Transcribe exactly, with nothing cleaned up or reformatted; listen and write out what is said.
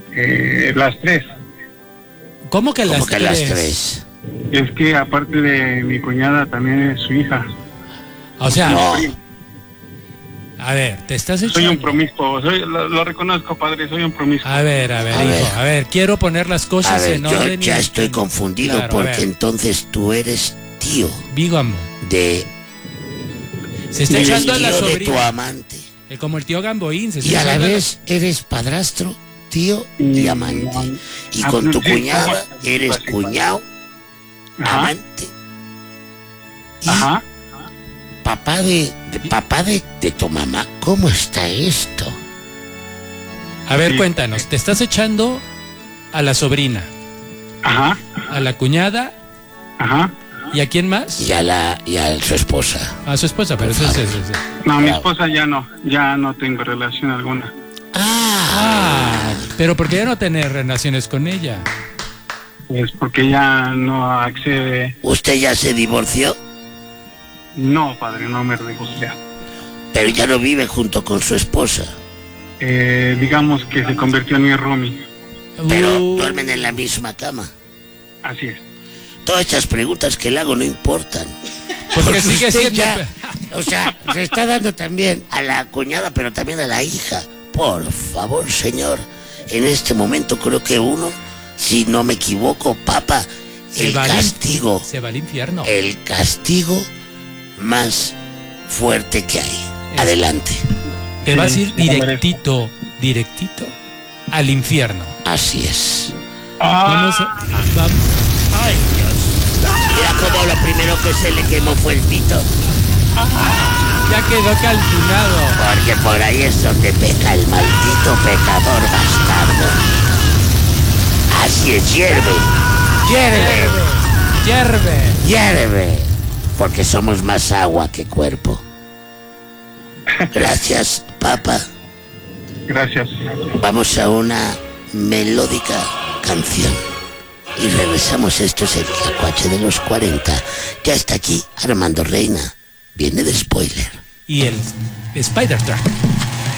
Eh, las tres. ¿Cómo que, ¿Cómo las, que tres? las tres? Es que aparte de mi cuñada también es su hija. O sea, No. a ver, te estás echando... Soy un promiscuo, soy, lo, lo reconozco, padre, soy un promiscuo. A ver, a ver, A hijo, ver. a ver, quiero poner las A cosas ver, en yo orden. ya y- estoy confundido Claro, a porque ver. entonces tú eres tío Bígamo. de, Se está eres echando a la tío de tu sobrina. amante. Eh, Como el tío Gamboín. Se está Y a la echando vez eres padrastro, tío y Mm, amante. no. Y Ah, con tu sí, cuñada sí, eres sí, sí. cuñado, Ajá. amante y Ajá. papá de, de papá de, de tu mamá. ¿Cómo está esto? A ver, Sí. cuéntanos, te estás echando a la sobrina, Ajá. a la cuñada Ajá. y a quién más? Y a la y a su esposa. A su esposa, pero eso es... es- es- No, mi Bravo. esposa ya no, ya no tengo relación alguna. Ah, Ah, pero ¿por qué ya no tener relaciones con ella? Pues porque ya no accede. ¿usted ya se divorció? No, padre, no me divorcié. Pero ya no vive junto con su esposa. Eh, digamos que se convirtió en mi roomie. Pero Uh, duermen en la misma cama. Así es. Todas estas preguntas que le hago no importan. Porque sigue usted siendo... ya, o sea, se está dando también a la cuñada, pero también a la hija. Por favor, señor, en este momento creo que uno, si no me equivoco, papá, Se el va al in- castigo, Se va al infierno. el castigo más fuerte que hay. Es- Adelante. Te vas a ir Sí, sí, directito, directito al infierno. Así es. Vamos a... vamos- Ay, Dios. Mira cómo lo primero que se le quemó fue el pito. Ya quedó calcinado. Porque por ahí es donde peca el maldito pecador bastardo. Así es, hierve. Hierve. Hierve. Hierve. Porque somos más agua que cuerpo. Gracias, papá. Gracias. Vamos a una melódica canción. Y regresamos. Esto es el Tlacuache de los cuarenta. Que hasta aquí Armando Reina viene de spoiler. Y el Spider-Truck.